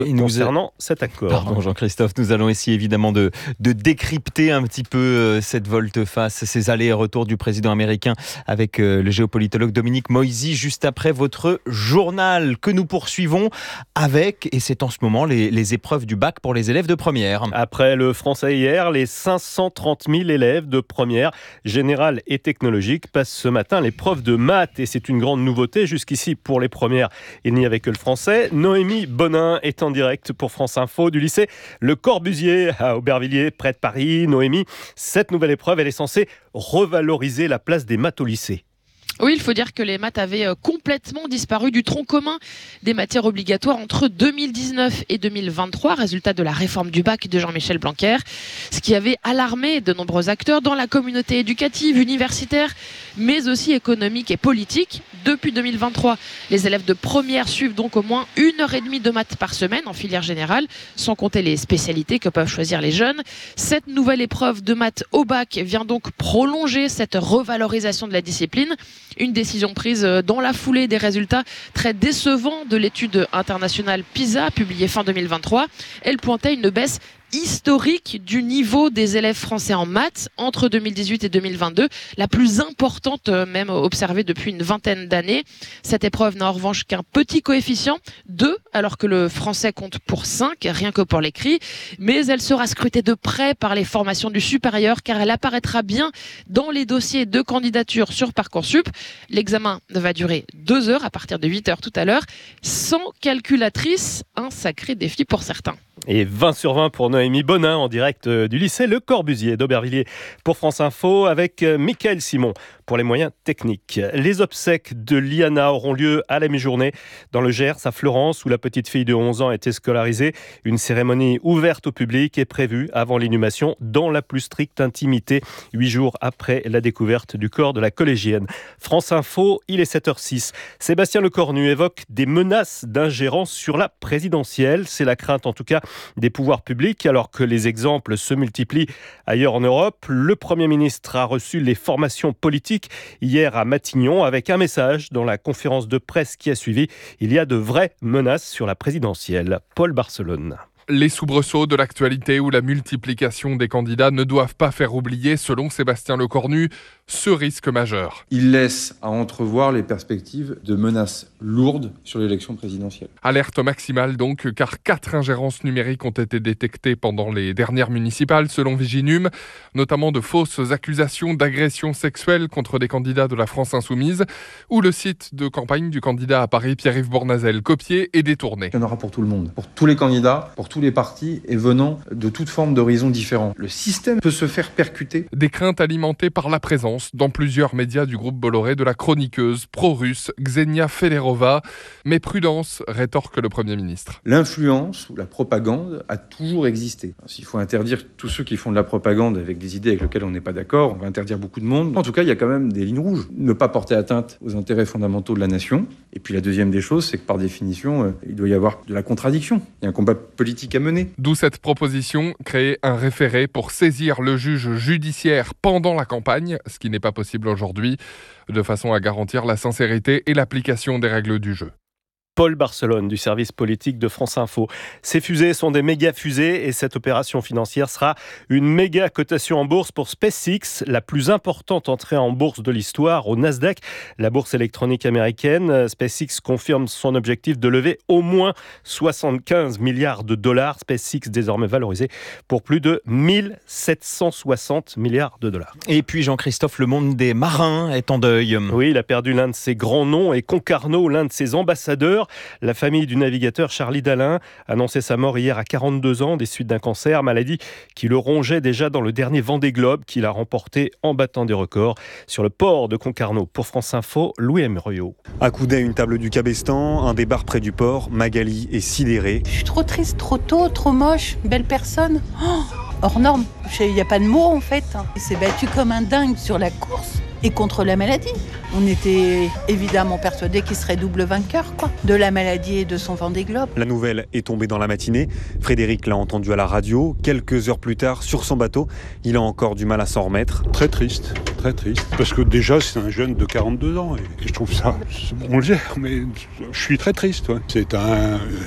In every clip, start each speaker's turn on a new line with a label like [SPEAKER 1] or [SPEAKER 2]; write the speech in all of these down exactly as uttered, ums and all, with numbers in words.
[SPEAKER 1] Et nous
[SPEAKER 2] concernant a... cet accord.
[SPEAKER 1] Pardon Jean-Christophe, nous allons essayer évidemment de, de décrypter un petit peu euh, cette volte-face, ces allers et retours du président américain avec euh, le géopolitologue Dominique Moisy, juste après votre journal que nous poursuivons avec, et c'est en ce moment, les, les épreuves du bac pour les élèves de première.
[SPEAKER 2] Après le français hier, les cinq cent trente mille élèves de première, générale et technologique, passent ce matin l'épreuve de maths et c'est une grande nouveauté. Jusqu'ici, pour les premières, il n'y avait que le français. Noémie Bonin est en direct pour France Info du lycée Le Corbusier à Aubervilliers, près de Paris. Noémie, cette nouvelle épreuve, elle est censée revaloriser la place des maths au lycée.
[SPEAKER 3] Oui, il faut dire que les maths avaient complètement disparu du tronc commun des matières obligatoires entre deux mille dix-neuf et deux mille vingt-trois, résultat de la réforme du bac de Jean-Michel Blanquer, ce qui avait alarmé de nombreux acteurs dans la communauté éducative, universitaire, mais aussi économique et politique. Depuis deux mille vingt-trois, les élèves de première suivent donc au moins une heure et demie de maths par semaine en filière générale, sans compter les spécialités que peuvent choisir les jeunes. Cette nouvelle épreuve de maths au bac vient donc prolonger cette revalorisation de la discipline. Une décision prise dans la foulée des résultats très décevants de l'étude internationale PISA, publiée fin deux mille vingt-trois. Elle pointait une baisse historique du niveau des élèves français en maths entre deux mille dix-huit et deux mille vingt-deux, la plus importante même observée depuis une vingtaine d'années. Cette épreuve n'a en revanche qu'un petit coefficient, deux, alors que le français compte pour cinq, rien que pour l'écrit, mais elle sera scrutée de près par les formations du supérieur car elle apparaîtra bien dans les dossiers de candidature sur Parcoursup. L'examen va durer deux heures à partir de huit heures tout à l'heure, sans calculatrice, un sacré défi pour certains.
[SPEAKER 2] Et vingt sur vingt pour Noémie Bonin en direct du lycée Le Corbusier d'Aubervilliers pour France Info avec Mickaël Simon pour les moyens techniques. Les obsèques de Liana auront lieu à la mi-journée dans le Gers à Florence où la petite fille de onze ans a été scolarisée. Une cérémonie ouverte au public est prévue avant l'inhumation dans la plus stricte intimité, huit jours après la découverte du corps de la collégienne. France Info, il est sept heures six. Sébastien Lecornu évoque des menaces d'ingérence sur la présidentielle. C'est la crainte en tout cas des pouvoirs publics, alors que les exemples se multiplient ailleurs en Europe. Le Premier ministre a reçu les formations politiques hier à Matignon avec un message dans la conférence de presse qui a suivi. Il y a de vraies menaces sur la présidentielle. Paul Barcelone.
[SPEAKER 4] Les soubresauts de l'actualité ou la multiplication des candidats ne doivent pas faire oublier, selon Sébastien Lecornu, ce risque majeur.
[SPEAKER 5] Il laisse à entrevoir les perspectives de menaces lourdes sur l'élection présidentielle.
[SPEAKER 4] Alerte maximale donc, car quatre ingérences numériques ont été détectées pendant les dernières municipales, selon Viginum, notamment de fausses accusations d'agression sexuelle contre des candidats de la France Insoumise, ou le site de campagne du candidat à Paris, Pierre-Yves Bournazel, copié et détourné.
[SPEAKER 5] Il y en aura pour tout le monde, pour tous les candidats, pour tous les partis et venant de toute forme d'horizons différents. Le système peut se faire percuter.
[SPEAKER 4] Des craintes alimentées par la présence dans plusieurs médias du groupe Bolloré de la chroniqueuse pro-russe Ksenia Federova. Mais prudence, rétorque le Premier ministre.
[SPEAKER 5] L'influence ou la propagande a toujours existé. S'il faut interdire tous ceux qui font de la propagande avec des idées avec lesquelles on n'est pas d'accord, on va interdire beaucoup de monde. En tout cas, il y a quand même des lignes rouges. Ne pas porter atteinte aux intérêts fondamentaux de la nation. Et puis la deuxième des choses, c'est que par définition, euh, il doit y avoir de la contradiction. Il y a un combat politique à mener.
[SPEAKER 4] D'où cette proposition, créer un référé pour saisir le juge judiciaire pendant la campagne, ce qui n'est pas possible aujourd'hui, de façon à garantir la sincérité et l'application des règles du jeu.
[SPEAKER 2] Paul Barcelone du service politique de France Info. Ces fusées sont des méga fusées et cette opération financière sera une méga cotation en bourse pour SpaceX, la plus importante entrée en bourse de l'histoire au Nasdaq, la bourse électronique américaine. SpaceX confirme son objectif de lever au moins soixante-quinze milliards de dollars. SpaceX désormais valorisé pour plus de mille sept cent soixante milliards de dollars.
[SPEAKER 1] Et puis Jean-Christophe, le monde des marins est en deuil.
[SPEAKER 2] Oui, il a perdu l'un de ses grands noms et Concarneau, l'un de ses ambassadeurs. La famille du navigateur Charlie Dalin annonçait sa mort hier à quarante-deux ans des suites d'un cancer, maladie qui le rongeait déjà dans le dernier Vendée Globe qu'il a remporté en battant des records sur le port de Concarneau. Pour France Info, Louis Emeriot.
[SPEAKER 6] Accoudé à une table du cabestan, un des bars près du port, Magali est sidérée.
[SPEAKER 7] Je suis trop triste, trop tôt, trop moche, belle personne. Oh, hors norme, il n'y a pas de mots en fait. Il s'est battu comme un dingue sur la course et contre la maladie. On était évidemment persuadés qu'il serait double vainqueur, quoi, de la maladie et de son Vendée Globe.
[SPEAKER 6] La nouvelle est tombée dans la matinée. Frédéric l'a entendu à la radio. Quelques heures plus tard, sur son bateau, il a encore du mal à s'en remettre.
[SPEAKER 8] Très triste, très triste. Parce que déjà, c'est un jeune de quarante-deux ans. Et je trouve ça, on le gère, mais je suis très triste. Ouais. C'est un...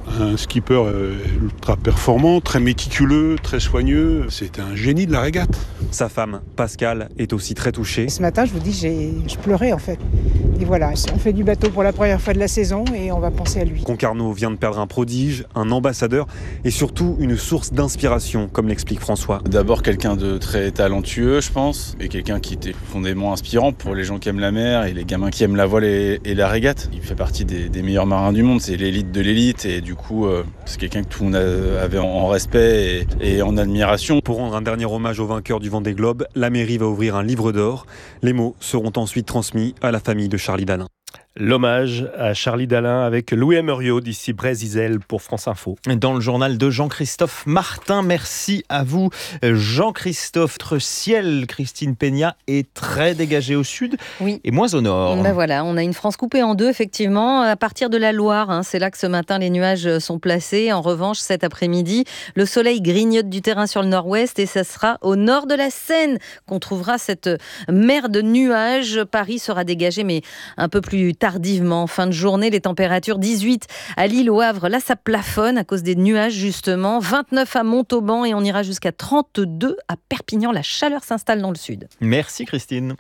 [SPEAKER 8] Un skipper euh, ultra performant, très méticuleux, très soigneux. C'était un génie de la régate.
[SPEAKER 6] Sa femme, Pascale, est aussi très touchée.
[SPEAKER 9] Ce matin, je vous dis, j'ai... je pleurais en fait. Et voilà, on fait du bateau pour la première fois de la saison et on va penser à lui.
[SPEAKER 6] Concarneau vient de perdre un prodige, un ambassadeur et surtout une source d'inspiration, comme l'explique François.
[SPEAKER 10] D'abord quelqu'un de très talentueux, je pense, et quelqu'un qui était profondément inspirant pour les gens qui aiment la mer et les gamins qui aiment la voile et, et la régate. Il fait partie des, des meilleurs marins du monde, c'est l'élite de l'élite et du coup, euh, c'est quelqu'un que tout le monde avait en, en respect et, et en admiration.
[SPEAKER 6] Pour rendre un dernier hommage au vainqueur du Vendée Globe, la mairie va ouvrir un livre d'or. Les mots seront ensuite transmis à la famille de Charlie Dalin.
[SPEAKER 2] L'hommage à Charlie Dalin avec Louis Muriot d'ici Brésil pour France Info.
[SPEAKER 1] Dans le journal de Jean-Christophe Martin, merci à vous Jean-Christophe. Notre ciel, Christine Peña, est très dégagé au sud
[SPEAKER 11] oui.
[SPEAKER 1] et moins au nord.
[SPEAKER 11] Ben voilà, on a une France coupée en deux effectivement, à partir de la Loire. Hein, c'est là que ce matin les nuages sont placés. En revanche, cet après-midi, le soleil grignote du terrain sur le nord-ouest et ça sera au nord de la Seine qu'on trouvera cette mer de nuages. Paris sera dégagé mais un peu plus tard. Tardivement, fin de journée, les températures dix-huit à Lille, au Havre, là ça plafonne à cause des nuages justement, vingt-neuf à Montauban et on ira jusqu'à trente-deux à Perpignan, la chaleur s'installe dans le sud.
[SPEAKER 1] Merci Christine.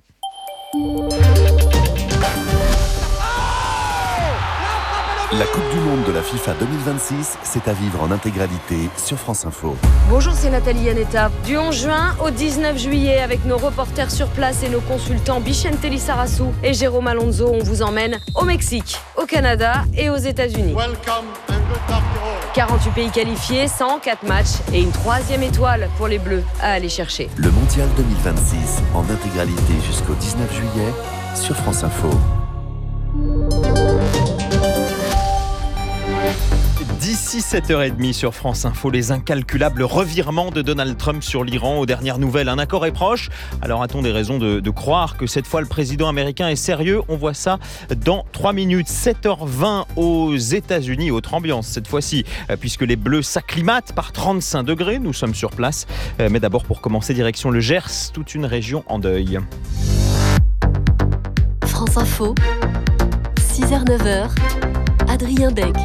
[SPEAKER 12] La Coupe du Monde de la FIFA deux mille vingt-six, c'est à vivre en intégralité sur France Info.
[SPEAKER 13] Bonjour, c'est Nathalie Yanetta. Du onze juin au dix-neuf juillet, avec nos reporters sur place et nos consultants Bichente Lissarassou et Jérôme Alonso, on vous emmène au Mexique, au Canada et aux États-Unis. quarante-huit pays qualifiés, cent quatre matchs et une troisième étoile pour les Bleus à aller chercher.
[SPEAKER 12] Le Mondial deux mille vingt-six en intégralité jusqu'au dix-neuf juillet sur France Info.
[SPEAKER 1] D'ici sept heures trente sur France Info, les incalculables revirements de Donald Trump sur l'Iran. Aux dernières nouvelles, un accord est proche. Alors a-t-on des raisons de, de croire que cette fois le président américain est sérieux ? On voit ça dans trois minutes. sept heures vingt aux États-Unis, autre ambiance cette fois-ci, puisque les Bleus s'acclimatent par trente-cinq degrés. Nous sommes sur place. Mais d'abord, pour commencer, direction le Gers, toute une région en deuil.
[SPEAKER 14] France Info, six heures neuf heures, Adrien Beck.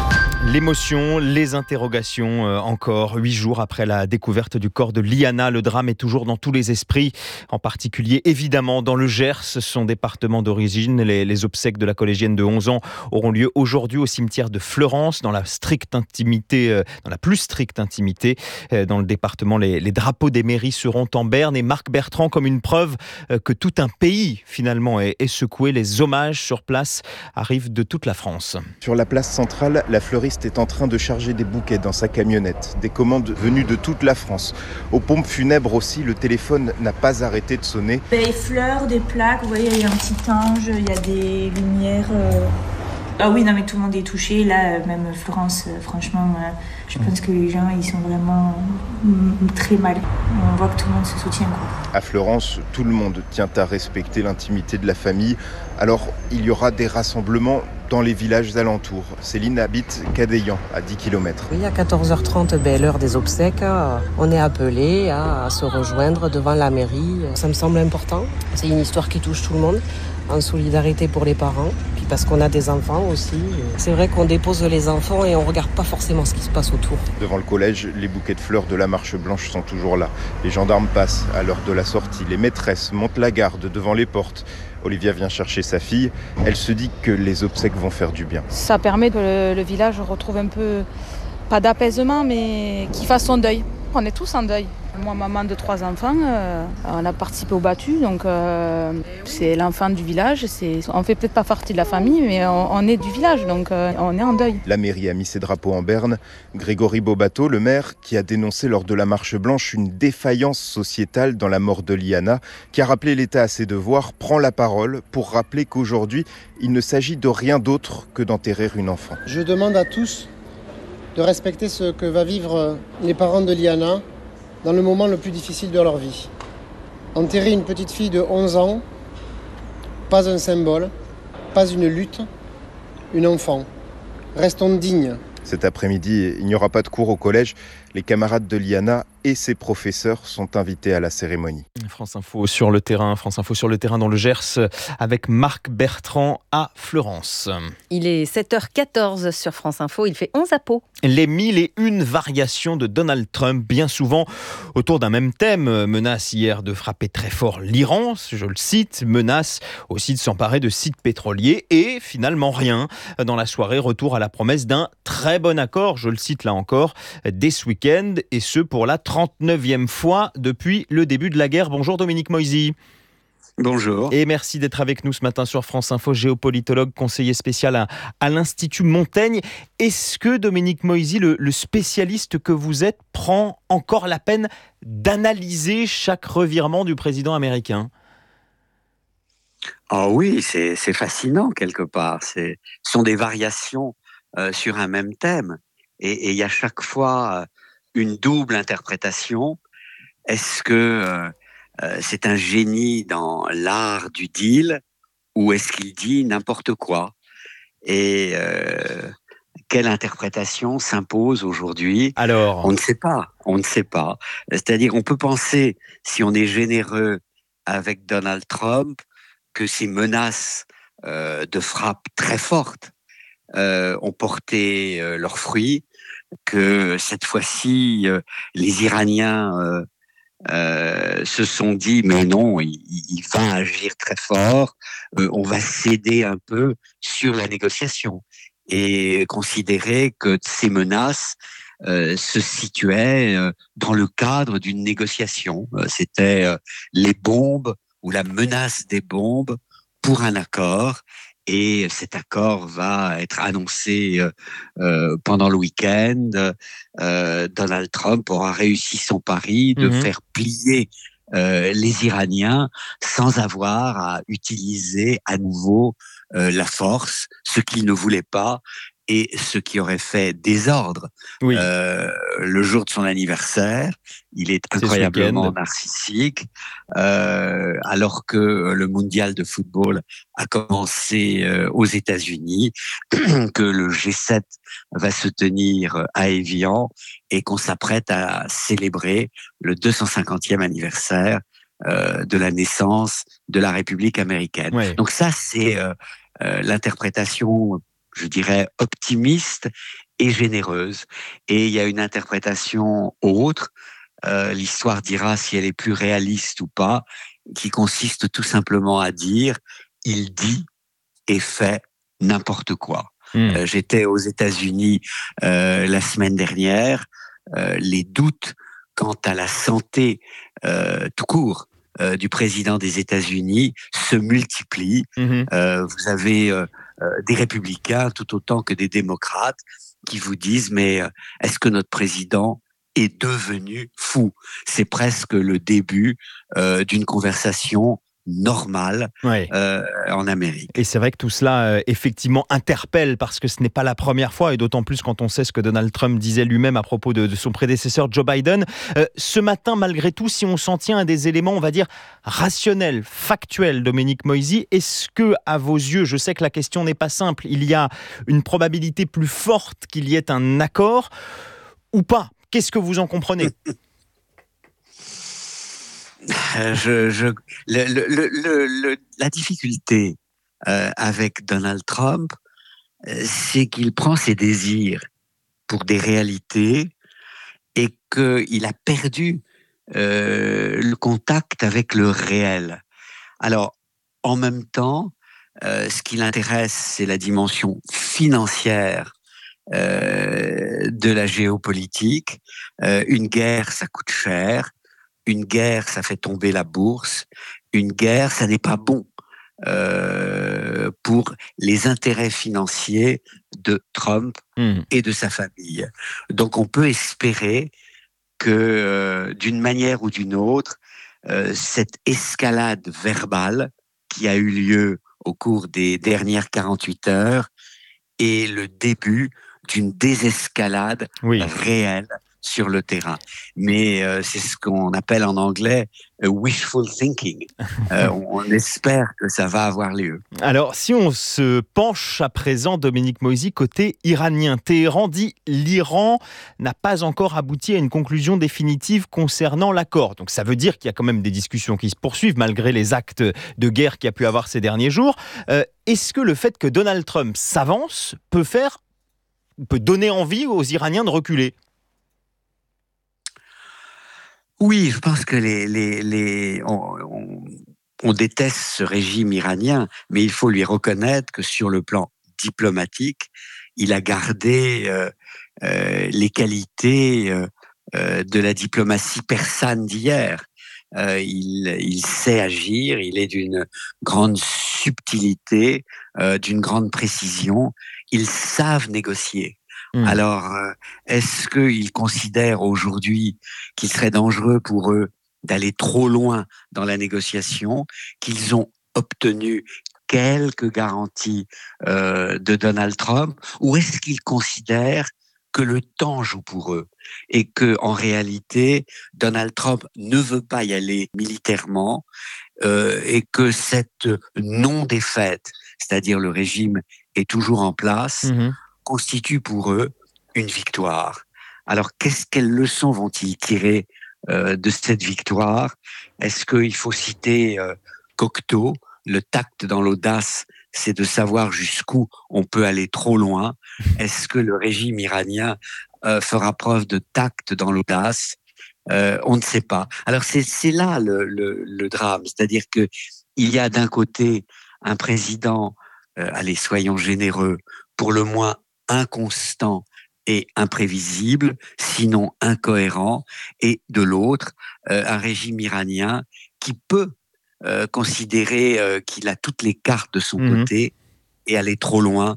[SPEAKER 1] L'émotion, les interrogations euh, encore. Huit jours après la découverte du corps de Liana, le drame est toujours dans tous les esprits, en particulier évidemment dans le Gers, son département d'origine. Les, les obsèques de la collégienne de onze ans auront lieu aujourd'hui au cimetière de Fleurance, dans la stricte intimité, euh, dans la plus stricte intimité. Euh, dans le département, les, les drapeaux des mairies seront en berne et Marc Bertrand comme une preuve euh, que tout un pays finalement est, est secoué. Les hommages sur place arrivent de toute la France.
[SPEAKER 15] Sur la place centrale, la fleuriste est en train de charger des bouquets dans sa camionnette. Des commandes venues de toute la France. Aux pompes funèbres aussi, le téléphone n'a pas arrêté de sonner.
[SPEAKER 16] Des fleurs, des plaques, vous voyez, il y a un petit ange, il y a des lumières. Euh... Ah oui, non mais tout le monde est touché. Là, même Florence, euh, franchement, euh, je pense que les gens, ils sont vraiment euh, très mal. On voit que tout le monde se soutient, quoi.
[SPEAKER 15] À Florence, tout le monde tient à respecter l'intimité de la famille. Alors, il y aura des rassemblements dans les villages alentours. Céline habite Cadayan, à dix kilomètres.
[SPEAKER 17] Oui, à quatorze heures trente, ben, l'heure des obsèques, on est appelé à se rejoindre devant la mairie. Ça me semble important. C'est une histoire qui touche tout le monde, en solidarité pour les parents, puis parce qu'on a des enfants aussi. C'est vrai qu'on dépose les enfants et on ne regarde pas forcément ce qui se passe autour.
[SPEAKER 15] Devant le collège, les bouquets de fleurs de la marche blanche sont toujours là. Les gendarmes passent à l'heure de la sortie. Les maîtresses montent la garde devant les portes. Olivia vient chercher sa fille. Elle se dit que les obsèques vont faire du bien.
[SPEAKER 18] Ça permet que le, le village retrouve un peu, pas d'apaisement, mais qu'il fasse son deuil. On est tous en deuil. Moi, maman de trois enfants, euh, on a participé au battu, donc euh, c'est l'enfant du village. C'est, on fait peut-être pas partie de la famille, mais on, on est du village, donc euh, on est en deuil.
[SPEAKER 15] La mairie a mis ses drapeaux en berne. Grégory Bobato, le maire, qui a dénoncé lors de la marche blanche une défaillance sociétale dans la mort de Liana, qui a rappelé l'État à ses devoirs, prend la parole pour rappeler qu'aujourd'hui, il ne s'agit de rien d'autre que d'enterrer une enfant.
[SPEAKER 19] Je demande à tous de respecter ce que va vivre les parents de Liana dans le moment le plus difficile de leur vie. Enterrer une petite fille de onze ans, pas un symbole, pas une lutte, une enfant. Restons dignes.
[SPEAKER 15] Cet après-midi, il n'y aura pas de cours au collège. Les camarades de Liana et ses professeurs sont invités à la cérémonie.
[SPEAKER 1] France Info sur le terrain, France Info sur le terrain dans le Gers avec Marc Bertrand à Fleurance.
[SPEAKER 11] Il est sept heures quatorze sur France Info, il fait onze à Pau.
[SPEAKER 1] Les mille et une variations de Donald Trump, bien souvent autour d'un même thème. Menace hier de frapper très fort l'Iran, je le cite, menace aussi de s'emparer de sites pétroliers et finalement rien. Dans la soirée, retour à la promesse d'un très bon accord, je le cite là encore, dès ce week-end, et ce pour la trente-neuvième fois depuis le début de la guerre. Bonjour Dominique Moisy.
[SPEAKER 20] Bonjour.
[SPEAKER 1] Et merci d'être avec nous ce matin sur France Info, géopolitologue, conseiller spécial à, à l'Institut Montaigne. Est-ce que Dominique Moisy, le, le spécialiste que vous êtes, prend encore la peine d'analyser chaque revirement du président américain ?
[SPEAKER 20] Ah oui, c'est, c'est fascinant quelque part. C'est, ce sont des variations euh, sur un même thème. Et il y a chaque fois euh, une double interprétation. Est-ce que euh, euh, c'est un génie dans l'art du deal ou est-ce qu'il dit n'importe quoi ? Et euh, quelle interprétation s'impose aujourd'hui ?
[SPEAKER 1] Alors,
[SPEAKER 20] on ne sait pas. On ne sait pas. C'est-à-dire, on peut penser, si on est généreux avec Donald Trump, que ces menaces euh, de frappe très fortes euh, ont porté euh, leurs fruits, que cette fois-ci, euh, les Iraniens euh, euh, se sont dit, mais non, il, il va agir très fort, euh, on va céder un peu sur la négociation, et considérer que ces menaces euh, se situaient euh, dans le cadre d'une négociation. Euh, c'était euh, les bombes ou la menace des bombes pour un accord. Et cet accord va être annoncé euh, euh, pendant le week-end. Euh, Donald Trump aura réussi son pari de mmh. faire plier euh, les Iraniens sans avoir à utiliser à nouveau euh, la force, ce qu'il ne voulait pas et ce qui aurait fait désordre. Oui. Euh, le jour de son anniversaire, il est incroyablement narcissique, euh, alors que le mondial de football a commencé euh, aux États-Unis, que le G sept va se tenir à Évian et qu'on s'apprête à célébrer le deux cent cinquantième anniversaire euh, de la naissance de la République américaine. Ouais. Donc ça, c'est euh, euh, l'interprétation, je dirais, optimiste et généreuse. Et il y a une interprétation autre, euh, l'histoire dira si elle est plus réaliste ou pas, qui consiste tout simplement à dire « il dit et fait n'importe quoi mmh. ». Euh, j'étais aux États-Unis euh, la semaine dernière. Euh, les doutes quant à la santé euh, tout court euh, du président des États-Unis se multiplient. Mmh. Euh, vous avez euh, euh, des républicains tout autant que des démocrates qui vous disent « mais euh, est-ce que notre président est devenu fou ?» C'est presque le début euh, d'une conversation normale ouais. euh, en Amérique.
[SPEAKER 1] Et c'est vrai que tout cela euh, effectivement interpelle parce que ce n'est pas la première fois et d'autant plus quand on sait ce que Donald Trump disait lui-même à propos de, de son prédécesseur Joe Biden. Euh, ce matin, malgré tout, si on s'en tient à des éléments, on va dire rationnels, factuels, Dominique Moisy, est-ce que, à vos yeux, je sais que la question n'est pas simple, il y a une probabilité plus forte qu'il y ait un accord ou pas ? Qu'est-ce que vous en comprenez ?
[SPEAKER 20] Je, je, le, le, le, le, la difficulté euh, avec Donald Trump, euh, c'est qu'il prend ses désirs pour des réalités et qu'il a perdu euh, le contact avec le réel. Alors, en même temps, euh, ce qui l'intéresse, c'est la dimension financière euh, de la géopolitique. Euh, une guerre, ça coûte cher. Une guerre, ça fait tomber la bourse. Une guerre, ça n'est pas bon euh, pour les intérêts financiers de Trump mmh. et de sa famille. Donc, on peut espérer que, euh, d'une manière ou d'une autre, euh, cette escalade verbale qui a eu lieu au cours des dernières quarante-huit heures est le début d'une désescalade oui. réelle sur le terrain. Mais euh, c'est ce qu'on appelle en anglais uh, wishful thinking. Euh, on, on espère que ça va avoir lieu.
[SPEAKER 1] Alors, si on se penche à présent, Dominique Moïsi, côté iranien, Téhéran dit l'Iran n'a pas encore abouti à une conclusion définitive concernant l'accord. Donc ça veut dire qu'il y a quand même des discussions qui se poursuivent malgré les actes de guerre qu'il y a pu avoir ces derniers jours. Euh, est-ce que le fait que Donald Trump s'avance peut faire, peut donner envie aux Iraniens de reculer ?
[SPEAKER 20] Oui, je pense que les, les, les, on, on, on déteste ce régime iranien, mais il faut lui reconnaître que sur le plan diplomatique, il a gardé euh, euh, les qualités euh, euh, de la diplomatie persane d'hier. Euh, il, il sait agir, il est d'une grande subtilité, euh, d'une grande précision. Ils savent négocier. Mmh. Alors, euh, est-ce qu'ils considèrent aujourd'hui qu'il serait dangereux pour eux d'aller trop loin dans la négociation, qu'ils ont obtenu quelques garanties euh, de Donald Trump, ou est-ce qu'ils considèrent que le temps joue pour eux et que en réalité Donald Trump ne veut pas y aller militairement euh, et que cette non-défaite, c'est-à-dire le régime est toujours en place, mmh. constitue pour eux une victoire. Alors, qu'est-ce, quelles leçons vont-ils tirer euh, de cette victoire ? Est-ce qu'il faut citer euh, Cocteau, le tact dans l'audace, c'est de savoir jusqu'où on peut aller trop loin. Est-ce que le régime iranien euh, fera preuve de tact dans l'audace ? euh, On ne sait pas. Alors, c'est, c'est là le, le, le drame. C'est-à-dire qu'il y a d'un côté un président, euh, allez, soyons généreux, pour le moins inconstant et imprévisible, sinon incohérent, et de l'autre, euh, un régime iranien qui peut euh, considérer euh, qu'il a toutes les cartes de son mmh. côté et aller trop loin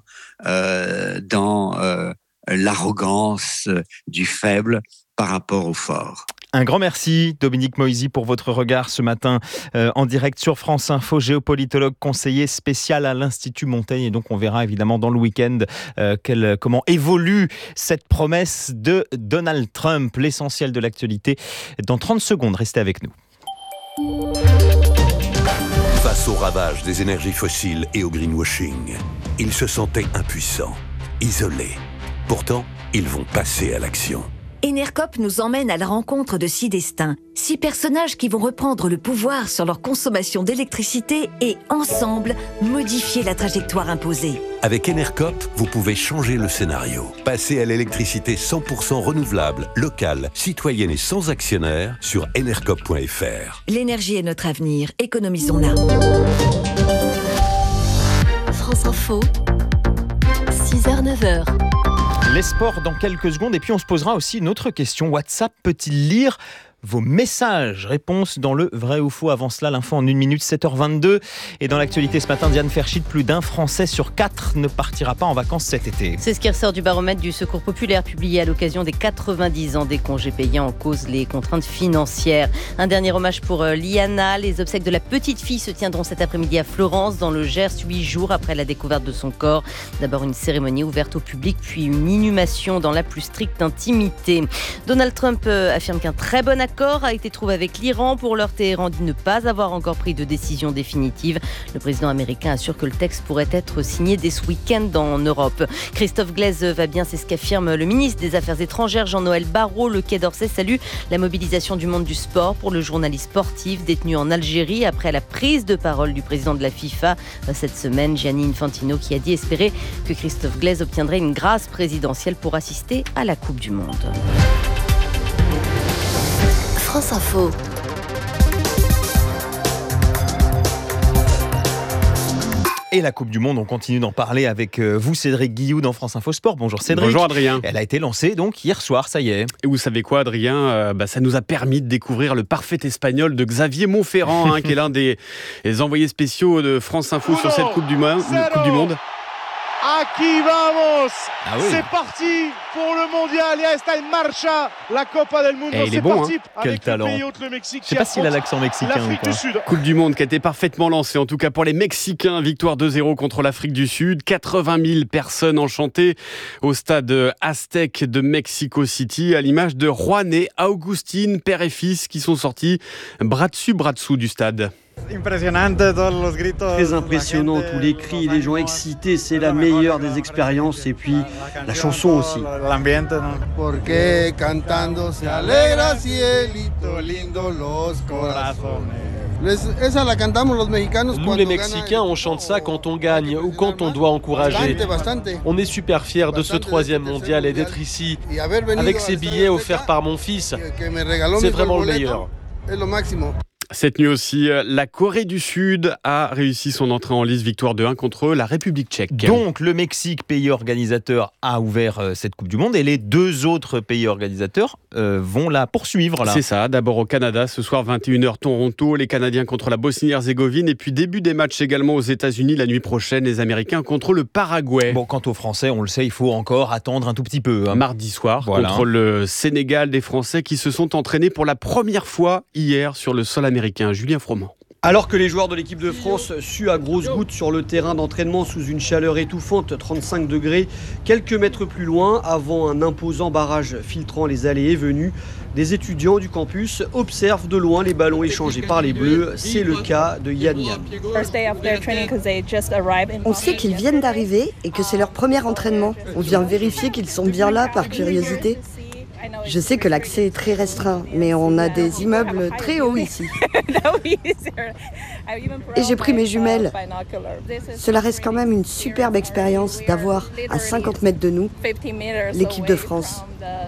[SPEAKER 20] euh, dans euh, l'arrogance du faible par rapport au fort.
[SPEAKER 1] Un grand merci, Dominique Moïsi, pour votre regard ce matin euh, en direct sur France Info, géopolitologue conseiller spécial à l'Institut Montaigne. Et donc, on verra évidemment dans le week-end euh, quel, comment évolue cette promesse de Donald Trump. L'essentiel de l'actualité dans trente secondes. Restez avec nous.
[SPEAKER 12] Face au ravage des énergies fossiles et au greenwashing, ils se sentaient impuissants, isolés. Pourtant, ils vont passer à l'action.
[SPEAKER 21] Enercop nous emmène à la rencontre de six destins, six personnages qui vont reprendre le pouvoir sur leur consommation d'électricité et, ensemble, modifier la trajectoire imposée.
[SPEAKER 12] Avec Enercop, vous pouvez changer le scénario. Passer à l'électricité cent pour cent renouvelable, locale, citoyenne et sans actionnaire sur enercop point f r.
[SPEAKER 21] L'énergie est notre avenir, économisons-la.
[SPEAKER 14] France Info, six heures neuf heures.
[SPEAKER 1] Les sports dans quelques secondes et puis on se posera aussi une autre question. WhatsApp peut-il lire vos messages? Réponse dans le vrai ou faux. Avant cela, l'info en une minute, sept heures vingt-deux. Et dans l'actualité ce matin, Diane Ferchit, plus d'un Français sur quatre ne partira pas en vacances cet été.
[SPEAKER 11] C'est ce qui ressort du baromètre du Secours populaire publié à l'occasion des quatre-vingt-dix ans des congés payants en cause les contraintes financières. Un dernier hommage pour Liana. Les obsèques de la petite fille se tiendront cet après-midi à Florence, dans le Gers, huit jours après la découverte de son corps. D'abord une cérémonie ouverte au public, puis une inhumation dans la plus stricte intimité. Donald Trump affirme qu'un très bon accord a été trouvé avec l'Iran. Pour l'heure, Téhéran dit ne pas avoir encore pris de décision définitive. Le président américain assure que le texte pourrait être signé dès ce week-end en Europe. Christophe Glaise va bien, c'est ce qu'affirme le ministre des Affaires étrangères Jean-Noël Barrot. Le Quai d'Orsay salue la mobilisation du monde du sport pour le journaliste sportif détenu en Algérie après la prise de parole du président de la FIFA cette semaine, Gianni Infantino, qui a dit espérer que Christophe Glaise obtiendrait une grâce présidentielle pour assister à la Coupe du Monde.
[SPEAKER 14] France Info.
[SPEAKER 1] Et la Coupe du Monde, on continue d'en parler avec vous, Cédric Guillou, dans France Info Sport. Bonjour Cédric.
[SPEAKER 22] Bonjour Adrien.
[SPEAKER 1] Elle a été lancée donc hier soir, ça y est.
[SPEAKER 22] Et vous savez quoi Adrien, euh, bah, ça nous a permis de découvrir le parfait espagnol de Xavier Monferrand, hein, qui est l'un des, des envoyés spéciaux de France Info sur cette Coupe du, coupe du Monde.
[SPEAKER 3] Aquí vamos.
[SPEAKER 1] Ah oui.
[SPEAKER 3] C'est parti pour le mondial. Ya está en marcha la Copa del Mundo.
[SPEAKER 22] Et il est
[SPEAKER 3] C'est
[SPEAKER 22] bon,
[SPEAKER 3] parti
[SPEAKER 22] hein.
[SPEAKER 1] Quel
[SPEAKER 3] avec
[SPEAKER 1] talent.
[SPEAKER 3] le pays hôte, le Mexique.
[SPEAKER 1] Je sais pas s'il a l'accent mexicain ou
[SPEAKER 3] L'Afrique
[SPEAKER 1] pas.
[SPEAKER 3] du Sud.
[SPEAKER 22] Coupe du Monde qui a été parfaitement lancée, en tout cas pour les Mexicains. Victoire deux zéro contre l'Afrique du Sud. quatre-vingt mille personnes enchantées au stade Aztec de Mexico City, à l'image de Juan et Augustine, père et fils, qui sont sortis bras dessus, bras dessous du stade.
[SPEAKER 5] Très impressionnant, tous les cris, les gens excités, c'est la meilleure des expériences. Et puis la chanson aussi.
[SPEAKER 23] Nous les Mexicains, on chante ça quand on gagne ou quand on doit encourager. On est super fiers de ce troisième mondial et d'être ici, avec ces billets offerts par mon fils. C'est vraiment le meilleur.
[SPEAKER 22] Cette nuit aussi, la Corée du Sud a réussi son entrée en lice, victoire deux un contre la République tchèque.
[SPEAKER 1] Donc le Mexique, pays organisateur, a ouvert euh, cette Coupe du Monde et les deux autres pays organisateurs euh, vont la poursuivre là.
[SPEAKER 22] C'est ça, d'abord au Canada, ce soir vingt et une heures Toronto, les Canadiens contre la Bosnie-Herzégovine et puis début des matchs également aux États-Unis la nuit prochaine, les Américains contre le Paraguay.
[SPEAKER 1] Bon, quant aux Français, on le sait, il faut encore attendre un tout petit peu. Hein.
[SPEAKER 22] Mardi soir,
[SPEAKER 1] voilà.
[SPEAKER 22] Contre le Sénégal, des Français qui se sont entraînés pour la première fois hier sur le sol américain. Julien Froment.
[SPEAKER 5] Alors que les joueurs de l'équipe de France suent à grosses gouttes sur le terrain d'entraînement sous une chaleur étouffante, trente-cinq degrés, quelques mètres plus loin, avant un imposant barrage filtrant les allées et venues, des étudiants du campus observent de loin les ballons échangés par les Bleus. C'est le cas de Yann Yam.
[SPEAKER 24] On sait qu'ils viennent d'arriver et que c'est leur premier entraînement. On vient vérifier qu'ils sont bien là par curiosité. Je sais que l'accès est très restreint, mais on a des immeubles très hauts ici. Et j'ai pris mes jumelles. Cela reste quand même une superbe expérience d'avoir à cinquante mètres de nous l'équipe de France.